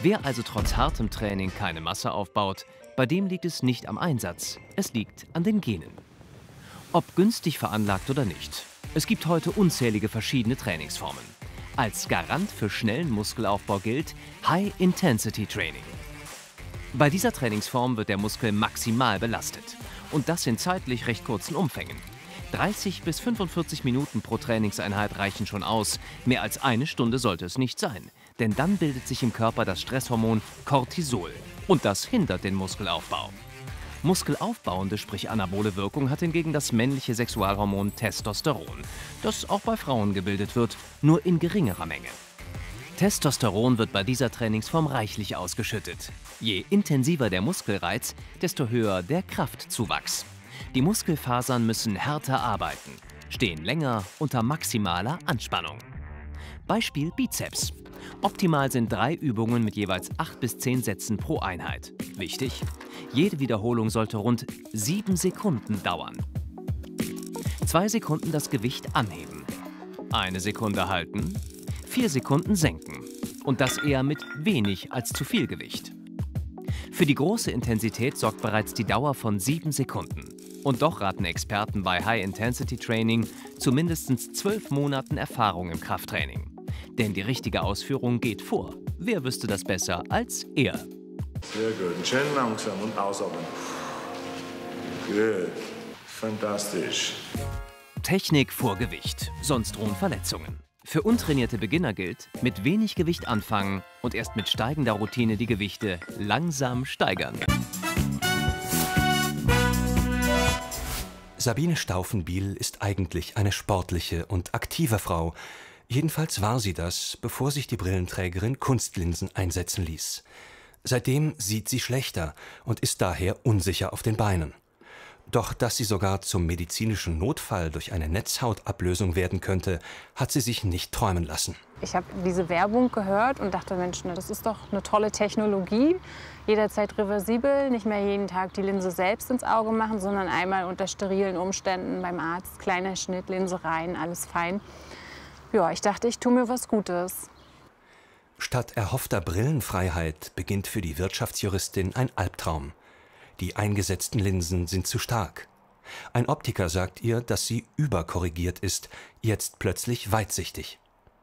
Wer also trotz hartem Training keine Masse aufbaut, bei dem liegt es nicht am Einsatz, es liegt an den Genen. Ob günstig veranlagt oder nicht, es gibt heute unzählige verschiedene Trainingsformen. Als Garant für schnellen Muskelaufbau gilt High-Intensity-Training. Bei dieser Trainingsform wird der Muskel maximal belastet und das in zeitlich recht kurzen Umfängen. 30 bis 45 Minuten pro Trainingseinheit reichen schon aus, mehr als eine Stunde sollte es nicht sein, denn dann bildet sich im Körper das Stresshormon Cortisol und das hindert den Muskelaufbau. Muskelaufbauende, sprich anabole Wirkung hat hingegen das männliche Sexualhormon Testosteron, das auch bei Frauen gebildet wird, nur in geringerer Menge. Testosteron wird bei dieser Trainingsform reichlich ausgeschüttet. Je intensiver der Muskelreiz, desto höher der Kraftzuwachs. Die Muskelfasern müssen härter arbeiten, stehen länger unter maximaler Anspannung. Beispiel Bizeps. Optimal sind 3 Übungen mit jeweils 8 bis 10 Sätzen pro Einheit. Wichtig: jede Wiederholung sollte rund 7 Sekunden dauern. 2 Sekunden das Gewicht anheben, 1 Sekunde halten, 4 Sekunden senken. Und das eher mit wenig als zu viel Gewicht. Für die große Intensität sorgt bereits die Dauer von 7 Sekunden. Und doch raten Experten bei High-Intensity-Training zu mindestens 12 Monaten Erfahrung im Krafttraining. Denn die richtige Ausführung geht vor. Wer wüsste das besser als er? Sehr gut. Schön langsam und ausatmen. Gut. Fantastisch. Technik vor Gewicht, sonst drohen Verletzungen. Für untrainierte Beginner gilt, mit wenig Gewicht anfangen und erst mit steigender Routine die Gewichte langsam steigern. Sabine Stauffenbiel ist eigentlich eine sportliche und aktive Frau. Jedenfalls war sie das, bevor sich die Brillenträgerin Kunstlinsen einsetzen ließ. Seitdem sieht sie schlechter und ist daher unsicher auf den Beinen. Doch dass sie sogar zum medizinischen Notfall durch eine Netzhautablösung werden könnte, hat sie sich nicht träumen lassen. Ich habe diese Werbung gehört und dachte, Mensch, das ist doch eine tolle Technologie. Jederzeit reversibel, nicht mehr jeden Tag die Linse selbst ins Auge machen, sondern einmal unter sterilen Umständen beim Arzt, kleiner Schnitt, Linse rein, alles fein. Ja, ich dachte, ich tue mir was Gutes. Statt erhoffter Brillenfreiheit beginnt für die Wirtschaftsjuristin ein Albtraum. Die eingesetzten Linsen sind zu stark. Ein Optiker sagt ihr, dass sie überkorrigiert ist, jetzt plötzlich weitsichtig.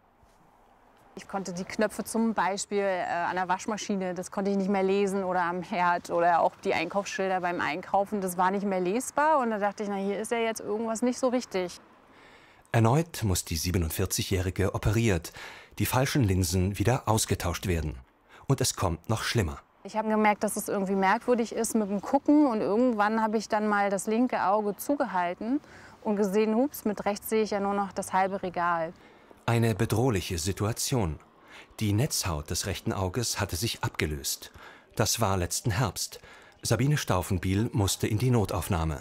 Ich konnte die Knöpfe zum Beispiel an der Waschmaschine, das konnte ich nicht mehr lesen, oder am Herd oder auch die Einkaufsschilder beim Einkaufen, das war nicht mehr lesbar. Und da dachte ich, na, hier ist ja jetzt irgendwas nicht so richtig. Erneut muss die 47-Jährige operiert, die falschen Linsen wieder ausgetauscht werden. Und es kommt noch schlimmer. Ich habe gemerkt, dass es irgendwie merkwürdig ist mit dem Gucken, und irgendwann habe ich dann mal das linke Auge zugehalten und gesehen, hups, mit rechts sehe ich ja nur noch das halbe Regal. Eine bedrohliche Situation. Die Netzhaut des rechten Auges hatte sich abgelöst. Das war letzten Herbst. Sabine Stauffenbiel musste in die Notaufnahme.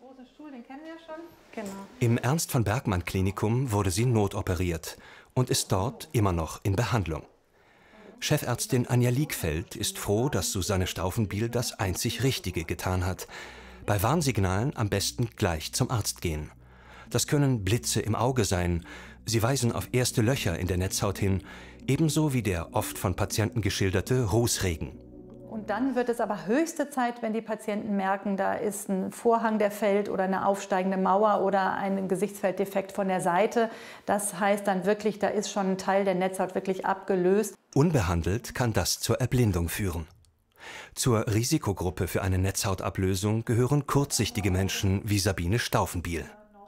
Genau. Im Ernst von Bergmann Klinikum wurde sie notoperiert und ist dort immer noch in Behandlung. Chefärztin Anja Liegfeld ist froh, dass Susanne Stauffenbiel das einzig Richtige getan hat. Bei Warnsignalen am besten gleich zum Arzt gehen. Das können Blitze im Auge sein. Sie weisen auf erste Löcher in der Netzhaut hin, ebenso wie der oft von Patienten geschilderte Rußregen. Und dann wird es aber höchste Zeit, wenn die Patienten merken, da ist ein Vorhang, der fällt, oder eine aufsteigende Mauer oder ein Gesichtsfelddefekt von der Seite. Das heißt dann wirklich, da ist schon ein Teil der Netzhaut wirklich abgelöst. Unbehandelt kann das zur Erblindung führen. Zur Risikogruppe für eine Netzhautablösung gehören kurzsichtige Menschen wie Sabine Stauffenbiel.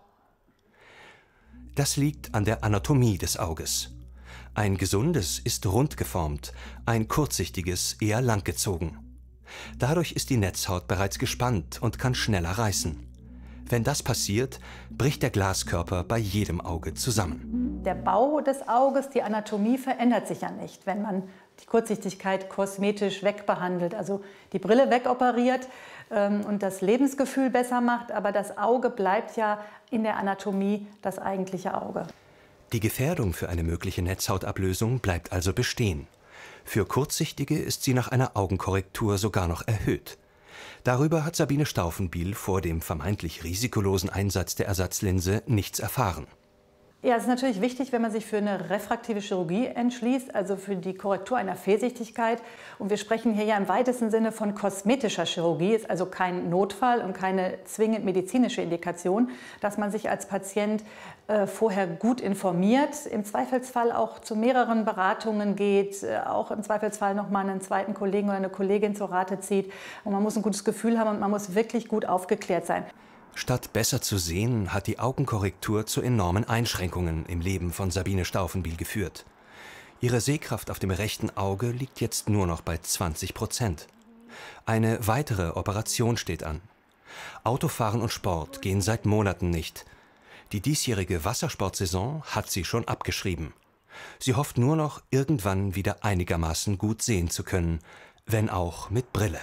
Das liegt an der Anatomie des Auges. Ein gesundes ist rund geformt, ein kurzsichtiges eher langgezogen. Dadurch ist die Netzhaut bereits gespannt und kann schneller reißen. Wenn das passiert, bricht der Glaskörper bei jedem Auge zusammen. Der Bau des Auges, die Anatomie verändert sich ja nicht, wenn man die Kurzsichtigkeit kosmetisch wegbehandelt, also die Brille wegoperiert und das Lebensgefühl besser macht, aber das Auge bleibt ja in der Anatomie das eigentliche Auge. Die Gefährdung für eine mögliche Netzhautablösung bleibt also bestehen. Für Kurzsichtige ist sie nach einer Augenkorrektur sogar noch erhöht. Darüber hat Sabine Stauffenbiel vor dem vermeintlich risikolosen Einsatz der Ersatzlinse nichts erfahren. Ja, es ist natürlich wichtig, wenn man sich für eine refraktive Chirurgie entschließt, also für die Korrektur einer Fehlsichtigkeit. Und wir sprechen hier ja im weitesten Sinne von kosmetischer Chirurgie, ist also kein Notfall und keine zwingend medizinische Indikation, dass man sich als Patient vorher gut informiert, im Zweifelsfall auch zu mehreren Beratungen geht, auch im Zweifelsfall noch mal einen zweiten Kollegen oder eine Kollegin zur Rate zieht. Und man muss ein gutes Gefühl haben und man muss wirklich gut aufgeklärt sein. Statt besser zu sehen, hat die Augenkorrektur zu enormen Einschränkungen im Leben von Sabine Staufenbiel geführt. Ihre Sehkraft auf dem rechten Auge liegt jetzt nur noch bei 20%. Eine weitere Operation steht an. Autofahren und Sport gehen seit Monaten nicht. Die diesjährige Wassersportsaison hat sie schon abgeschrieben. Sie hofft nur noch, irgendwann wieder einigermaßen gut sehen zu können, wenn auch mit Brille.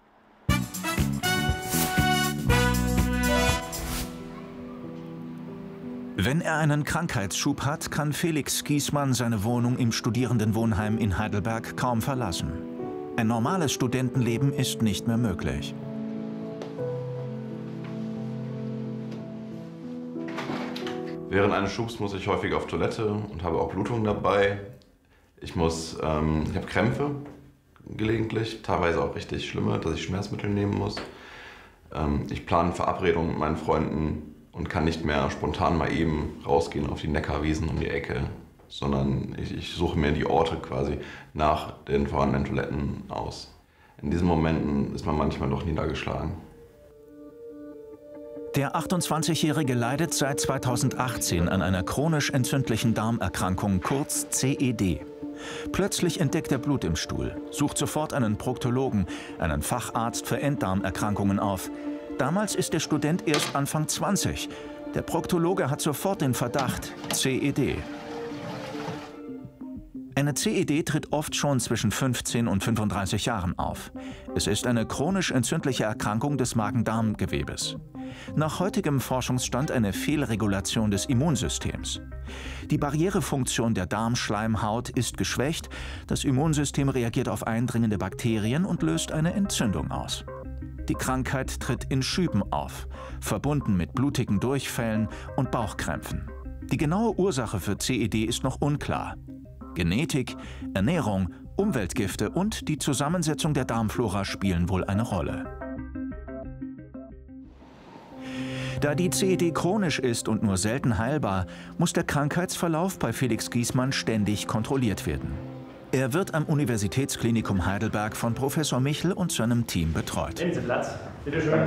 Wenn er einen Krankheitsschub hat, kann Felix Giesmann seine Wohnung im Studierendenwohnheim in Heidelberg kaum verlassen. Ein normales Studentenleben ist nicht mehr möglich. Während eines Schubs muss ich häufig auf Toilette und habe auch Blutungen dabei. Ich habe Krämpfe gelegentlich, teilweise auch richtig schlimme, dass ich Schmerzmittel nehmen muss. Ich plane Verabredungen mit meinen Freunden und kann nicht mehr spontan mal eben rausgehen auf die Neckarwiesen um die Ecke, sondern ich suche mir die Orte quasi nach den vorhandenen Toiletten aus. In diesen Momenten ist man manchmal doch niedergeschlagen. Der 28-Jährige leidet seit 2018 an einer chronisch entzündlichen Darmerkrankung, kurz CED. Plötzlich entdeckt er Blut im Stuhl, sucht sofort einen Proktologen, einen Facharzt für Enddarmerkrankungen auf. Damals ist der Student erst Anfang 20. Der Proktologe hat sofort den Verdacht, CED. Eine CED tritt oft schon zwischen 15 und 35 Jahren auf. Es ist eine chronisch entzündliche Erkrankung des Magen-Darm-Gewebes. Nach heutigem Forschungsstand eine Fehlregulation des Immunsystems. Die Barrierefunktion der Darmschleimhaut ist geschwächt, das Immunsystem reagiert auf eindringende Bakterien und löst eine Entzündung aus. Die Krankheit tritt in Schüben auf, verbunden mit blutigen Durchfällen und Bauchkrämpfen. Die genaue Ursache für CED ist noch unklar. Genetik, Ernährung, Umweltgifte und die Zusammensetzung der Darmflora spielen wohl eine Rolle. Da die CED chronisch ist und nur selten heilbar, muss der Krankheitsverlauf bei Felix Giesmann ständig kontrolliert werden. Er wird am Universitätsklinikum Heidelberg von Professor Michel und seinem Team betreut. Nehmen Sie Platz. Bitte schön.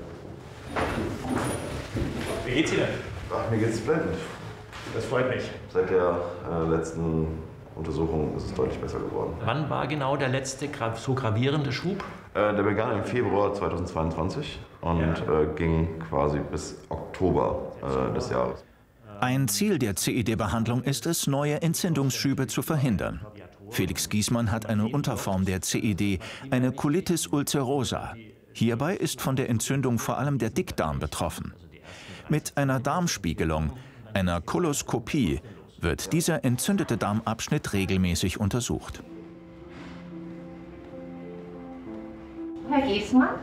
Wie geht's Ihnen? Ach, mir geht's blendend. Das freut mich. Seit der letzten Untersuchung ist es deutlich besser geworden. Wann war genau der letzte so gravierende Schub? Der begann im Februar 2022 und ging quasi bis Oktober des Jahres. Ein Ziel der CED-Behandlung ist es, neue Entzündungsschübe zu verhindern. Felix Giesmann hat eine Unterform der CED, eine Colitis ulcerosa. Hierbei ist von der Entzündung vor allem der Dickdarm betroffen. Mit einer Darmspiegelung, einer Koloskopie, wird dieser entzündete Darmabschnitt regelmäßig untersucht. Herr Giesmann?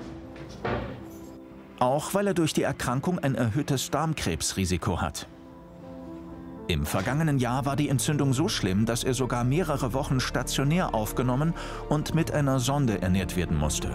Auch weil er durch die Erkrankung ein erhöhtes Darmkrebsrisiko hat. Im vergangenen Jahr war die Entzündung so schlimm, dass er sogar mehrere Wochen stationär aufgenommen und mit einer Sonde ernährt werden musste.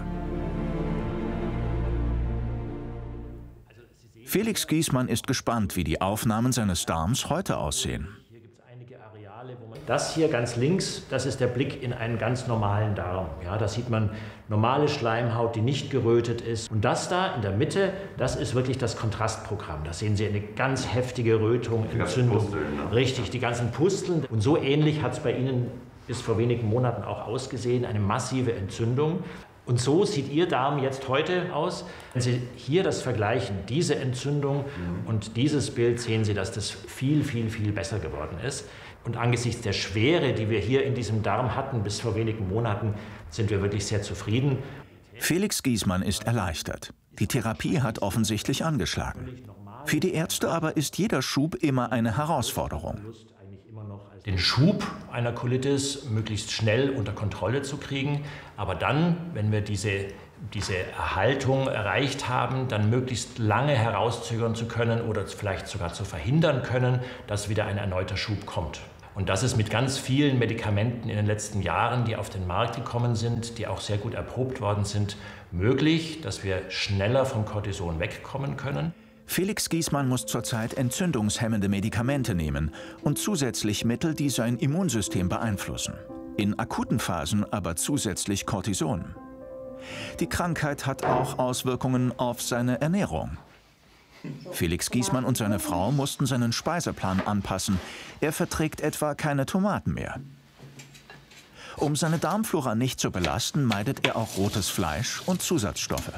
Felix Giesmann ist gespannt, wie die Aufnahmen seines Darms heute aussehen. Das hier ganz links, das ist der Blick in einen ganz normalen Darm. Ja, da sieht man normale Schleimhaut, die nicht gerötet ist. Und das da in der Mitte, das ist wirklich das Kontrastprogramm. Da sehen Sie eine ganz heftige Rötung, Entzündung. Pusteln, ne? Richtig, die ganzen Pusteln. Und so ähnlich hat es bei Ihnen bis vor wenigen Monaten auch ausgesehen, eine massive Entzündung. Und so sieht Ihr Darm jetzt heute aus. Wenn Sie hier das vergleichen, diese Entzündung und dieses Bild, sehen Sie, dass das viel, viel, viel besser geworden ist. Und angesichts der Schwere, die wir hier in diesem Darm hatten bis vor wenigen Monaten, sind wir wirklich sehr zufrieden. Felix Giesmann ist erleichtert. Die Therapie hat offensichtlich angeschlagen. Für die Ärzte aber ist jeder Schub immer eine Herausforderung. den Schub einer Colitis möglichst schnell unter Kontrolle zu kriegen. Aber dann, wenn wir diese Erhaltung erreicht haben, dann möglichst lange herauszögern zu können oder vielleicht sogar zu verhindern können, dass wieder ein erneuter Schub kommt. Und das ist mit ganz vielen Medikamenten in den letzten Jahren, die auf den Markt gekommen sind, die auch sehr gut erprobt worden sind, möglich, dass wir schneller vom Cortison wegkommen können. Felix Giesmann muss zurzeit entzündungshemmende Medikamente nehmen und zusätzlich Mittel, die sein Immunsystem beeinflussen. In akuten Phasen aber zusätzlich Cortison. Die Krankheit hat auch Auswirkungen auf seine Ernährung. Felix Giesmann und seine Frau mussten seinen Speiseplan anpassen. Er verträgt etwa keine Tomaten mehr. Um seine Darmflora nicht zu belasten, meidet er auch rotes Fleisch und Zusatzstoffe.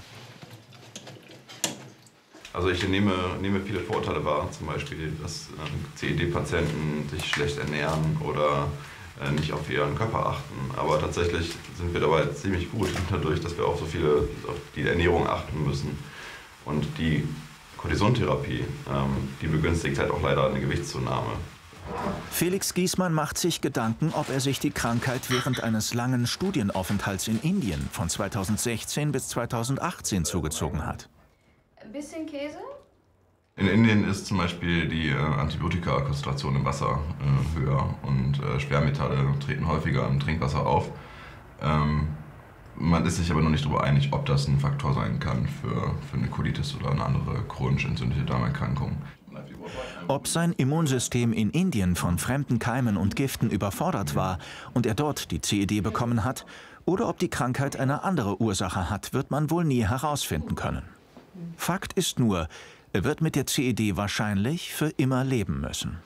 Also ich nehme viele Vorurteile wahr, zum Beispiel, dass CED-Patienten sich schlecht ernähren oder nicht auf ihren Körper achten. Aber tatsächlich sind wir dabei ziemlich gut, dadurch, dass wir auch so viele auf die Ernährung achten müssen. Und die Cortisontherapie, die begünstigt halt auch leider eine Gewichtszunahme. Felix Giesmann macht sich Gedanken, ob er sich die Krankheit während eines langen Studienaufenthalts in Indien von 2016 bis 2018 zugezogen hat. Ein bisschen Käse? In Indien ist zum Beispiel die Antibiotikakonzentration im Wasser höher und Schwermetalle treten häufiger im Trinkwasser auf. Man ist sich aber noch nicht darüber einig, ob das ein Faktor sein kann für eine Colitis oder eine andere chronisch entzündliche Darmerkrankung. Ob sein Immunsystem in Indien von fremden Keimen und Giften überfordert war und er dort die CED bekommen hat, oder ob die Krankheit eine andere Ursache hat, wird man wohl nie herausfinden können. Fakt ist nur, er wird mit der CED wahrscheinlich für immer leben müssen.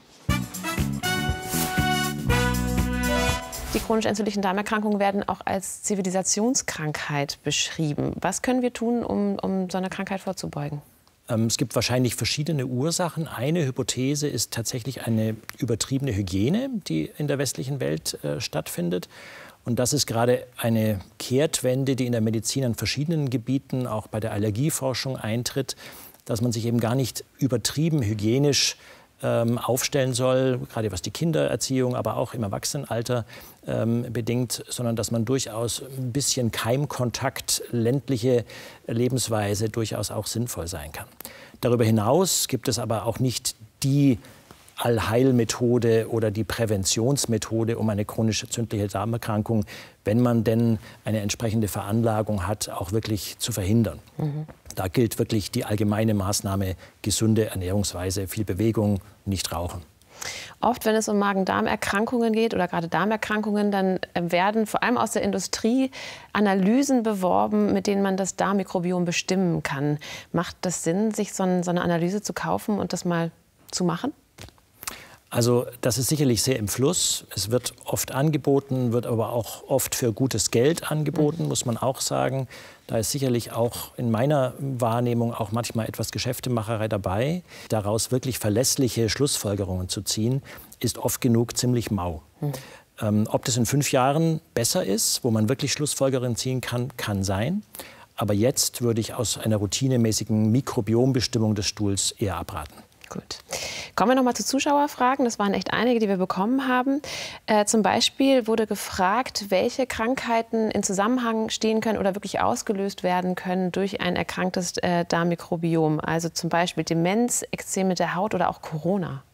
Die chronisch entzündlichen Darmerkrankungen werden auch als Zivilisationskrankheit beschrieben. Was können wir tun, um so einer Krankheit vorzubeugen? Es gibt wahrscheinlich verschiedene Ursachen. Eine Hypothese ist tatsächlich eine übertriebene Hygiene, die in der westlichen Welt stattfindet. Und das ist gerade eine Kehrtwende, die in der Medizin an verschiedenen Gebieten, auch bei der Allergieforschung eintritt, dass man sich eben gar nicht übertrieben hygienisch aufstellen soll, gerade was die Kindererziehung, aber auch im Erwachsenenalter bedingt, sondern dass man durchaus ein bisschen Keimkontakt, ländliche Lebensweise durchaus auch sinnvoll sein kann. Darüber hinaus gibt es aber auch nicht die Allheilmethode oder die Präventionsmethode, um eine chronisch entzündliche Darmerkrankung, wenn man denn eine entsprechende Veranlagung hat, auch wirklich zu verhindern. Da gilt wirklich die allgemeine Maßnahme, gesunde Ernährungsweise, viel Bewegung, nicht rauchen. Oft, wenn es um Magen-Darm-Erkrankungen geht oder gerade Darmerkrankungen, dann werden vor allem aus der Industrie Analysen beworben, mit denen man das Darmmikrobiom bestimmen kann. Macht das Sinn, sich so eine Analyse zu kaufen und das mal zu machen? Also das ist sicherlich sehr im Fluss. Es wird oft angeboten, wird aber auch oft für gutes Geld angeboten, muss man auch sagen. Da ist sicherlich auch in meiner Wahrnehmung auch manchmal etwas Geschäftemacherei dabei. Daraus wirklich verlässliche Schlussfolgerungen zu ziehen, ist oft genug ziemlich mau. Ob das in 5 Jahren besser ist, wo man wirklich Schlussfolgerungen ziehen kann, kann sein. Aber jetzt würde ich aus einer routinemäßigen Mikrobiombestimmung des Stuhls eher abraten. Gut. Kommen wir noch mal zu Zuschauerfragen. Das waren echt einige, die wir bekommen haben. Zum Beispiel wurde gefragt, welche Krankheiten in Zusammenhang stehen können oder wirklich ausgelöst werden können durch ein erkranktes Darmmikrobiom. Also zum Beispiel Demenz, Ekzeme der Haut oder auch Corona.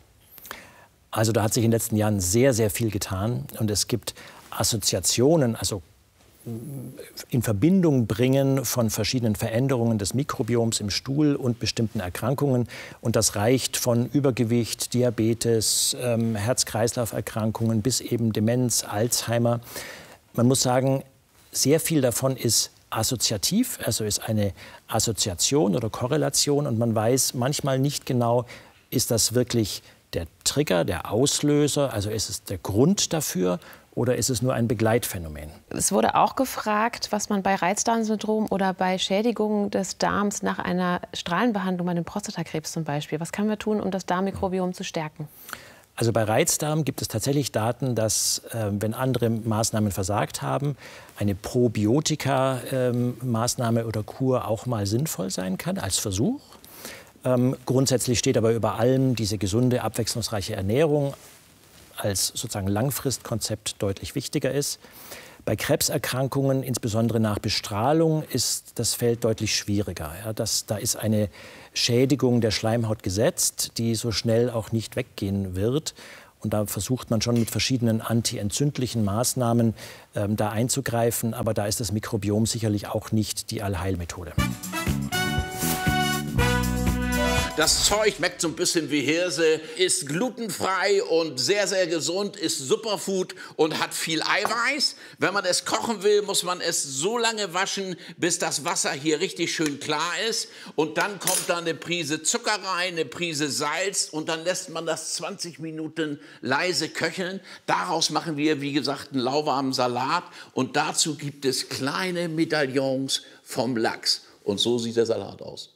Also da hat sich in den letzten Jahren sehr, sehr viel getan. Und es gibt Assoziationen, also in Verbindung bringen von verschiedenen Veränderungen des Mikrobioms im Stuhl und bestimmten Erkrankungen. Und das reicht von Übergewicht, Diabetes, Herz-Kreislauf-Erkrankungen bis eben Demenz, Alzheimer. Man muss sagen, sehr viel davon ist assoziativ, also ist eine Assoziation oder Korrelation. Und man weiß manchmal nicht genau, ist das wirklich der Trigger, der Auslöser, also ist es der Grund dafür? Oder ist es nur ein Begleitphänomen? Es wurde auch gefragt, was man bei Reizdarmsyndrom oder bei Schädigungen des Darms nach einer Strahlenbehandlung, bei dem Prostatakrebs zum Beispiel, was können wir tun, um das Darmmikrobiom zu stärken? Also bei Reizdarm gibt es tatsächlich Daten, dass, wenn andere Maßnahmen versagt haben, eine Probiotika-Maßnahme oder Kur auch mal sinnvoll sein kann als Versuch. Grundsätzlich steht aber über allem diese gesunde, abwechslungsreiche Ernährung. als sozusagen Langfristkonzept deutlich wichtiger ist. Bei Krebserkrankungen, insbesondere nach Bestrahlung, ist das Feld deutlich schwieriger. Ja, da ist eine Schädigung der Schleimhaut gesetzt, die so schnell auch nicht weggehen wird. Und da versucht man schon mit verschiedenen antientzündlichen Maßnahmen da einzugreifen. Aber da ist das Mikrobiom sicherlich auch nicht die Allheilmethode. Das Zeug schmeckt so ein bisschen wie Hirse, ist glutenfrei und sehr, sehr gesund, ist Superfood und hat viel Eiweiß. Wenn man es kochen will, muss man es so lange waschen, bis das Wasser hier richtig schön klar ist. Und dann kommt da eine Prise Zucker rein, eine Prise Salz und dann lässt man das 20 Minuten leise köcheln. Daraus machen wir, wie gesagt, einen lauwarmen Salat. Und dazu gibt es kleine Medaillons vom Lachs. Und so sieht der Salat aus.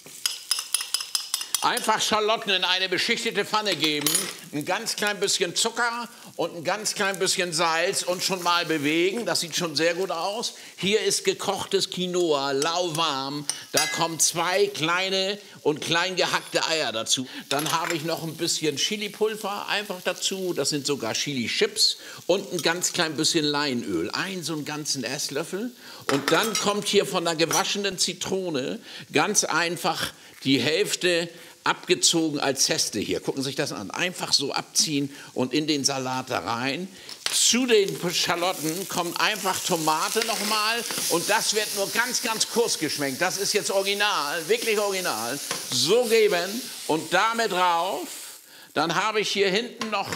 Einfach Schalotten in eine beschichtete Pfanne geben, ein ganz klein bisschen Zucker und ein ganz klein bisschen Salz und schon mal bewegen. Das sieht schon sehr gut aus. Hier ist gekochtes Quinoa, lauwarm. Da kommen 2 kleine und klein gehackte Eier dazu. Dann habe ich noch ein bisschen Chilipulver einfach dazu. Das sind sogar Chili-Chips und ein ganz klein bisschen Leinöl. So einen ganzen Esslöffel. Und dann kommt hier von der gewaschenen Zitrone ganz einfach die Hälfte abgezogen als Zeste hier. Gucken Sie sich das an. Einfach so abziehen und in den Salat da rein. Zu den Schalotten kommt einfach Tomate nochmal und das wird nur ganz, ganz kurz geschmeckt. Das ist jetzt original, wirklich original. So geben und damit drauf. Dann habe ich hier hinten noch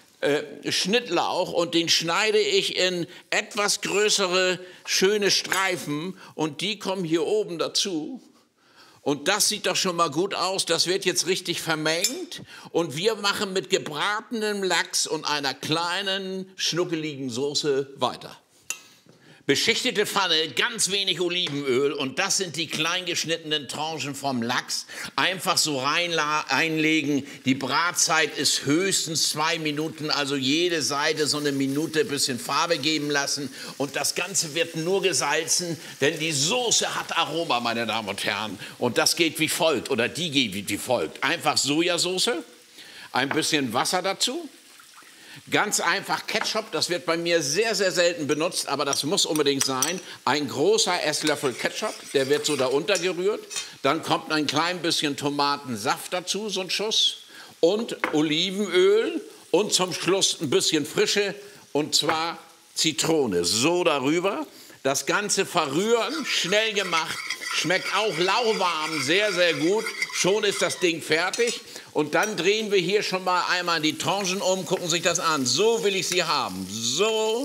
Schnittlauch und den schneide ich in etwas größere, schöne Streifen und die kommen hier oben dazu. Und das sieht doch schon mal gut aus. Das wird jetzt richtig vermengt. Und wir machen mit gebratenem Lachs und einer kleinen, schnuckeligen Soße weiter. Beschichtete Pfanne, ganz wenig Olivenöl und das sind die klein geschnittenen Tranchen vom Lachs. Einfach so einlegen. Die Bratzeit ist höchstens 2 Minuten, also jede Seite so eine Minute, bisschen Farbe geben lassen. Und das Ganze wird nur gesalzen, denn die Soße hat Aroma, meine Damen und Herren. Und das geht wie folgt, oder die geht wie folgt. Einfach Sojasauce, ein bisschen Wasser dazu. Ganz einfach Ketchup, das wird bei mir sehr, sehr selten benutzt, aber das muss unbedingt sein. Ein großer Esslöffel Ketchup, der wird so da untergerührt. Dann kommt ein klein bisschen Tomatensaft dazu, so ein Schuss. Und Olivenöl und zum Schluss ein bisschen Frische, und zwar Zitrone. So darüber. Das Ganze verrühren, schnell gemacht. Schmeckt auch lauwarm, sehr, sehr gut. Schon ist das Ding fertig. Und dann drehen wir hier schon mal einmal die Tranchen um. Gucken Sie sich das an. So will ich sie haben. So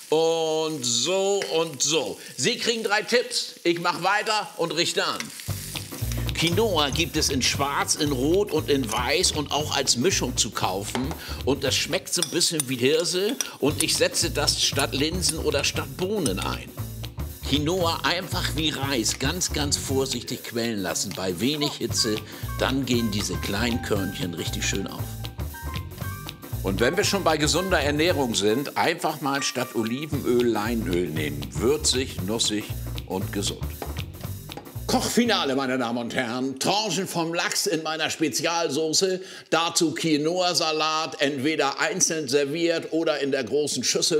und so und so. Sie kriegen 3 Tipps. Ich mache weiter und richte an. Quinoa gibt es in Schwarz, in Rot und in Weiß und auch als Mischung zu kaufen. Und das schmeckt so ein bisschen wie Hirse. Und ich setze das statt Linsen oder statt Bohnen ein. Quinoa einfach wie Reis, ganz, ganz vorsichtig quellen lassen, bei wenig Hitze, dann gehen diese kleinen Körnchen richtig schön auf. Und wenn wir schon bei gesunder Ernährung sind, einfach mal statt Olivenöl Leinöl nehmen. Würzig, nussig und gesund. Kochfinale, meine Damen und Herren. Tranchen vom Lachs in meiner Spezialsoße, dazu Quinoa-Salat, entweder einzeln serviert oder in der großen Schüssel.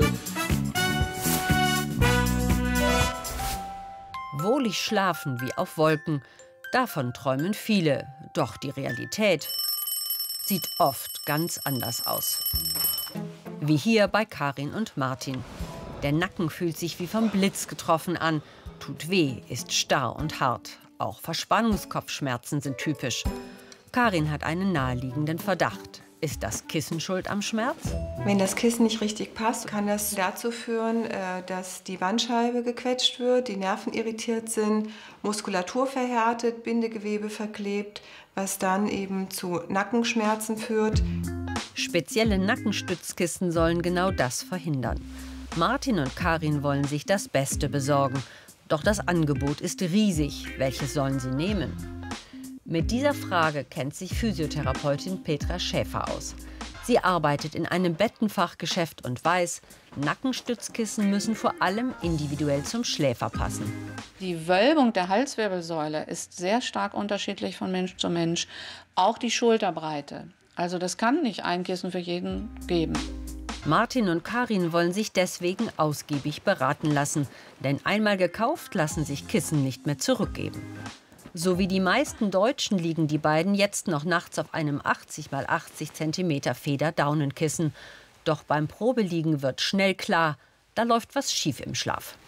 Wohlig schlafen wie auf Wolken, davon träumen viele. Doch die Realität sieht oft ganz anders aus. Wie hier bei Karin und Martin. Der Nacken fühlt sich wie vom Blitz getroffen an, tut weh, ist starr und hart. Auch Verspannungskopfschmerzen sind typisch. Karin hat einen naheliegenden Verdacht. Ist das Kissen schuld am Schmerz? Wenn das Kissen nicht richtig passt, kann das dazu führen, dass die Wandscheibe gequetscht wird, die Nerven irritiert sind, Muskulatur verhärtet, Bindegewebe verklebt, was dann eben zu Nackenschmerzen führt. Spezielle Nackenstützkissen sollen genau das verhindern. Martin und Karin wollen sich das Beste besorgen. Doch das Angebot ist riesig. Welches sollen sie nehmen? Mit dieser Frage kennt sich Physiotherapeutin Petra Schäfer aus. Sie arbeitet in einem Bettenfachgeschäft und weiß, Nackenstützkissen müssen vor allem individuell zum Schläfer passen. Die Wölbung der Halswirbelsäule ist sehr stark unterschiedlich von Mensch zu Mensch. Auch die Schulterbreite. Also das kann nicht ein Kissen für jeden geben. Martin und Karin wollen sich deswegen ausgiebig beraten lassen. Denn einmal gekauft, lassen sich Kissen nicht mehr zurückgeben. So wie die meisten Deutschen liegen die beiden jetzt noch nachts auf einem 80 x 80 cm Federdaunenkissen. Doch beim Probeliegen wird schnell klar, da läuft was schief im Schlaf.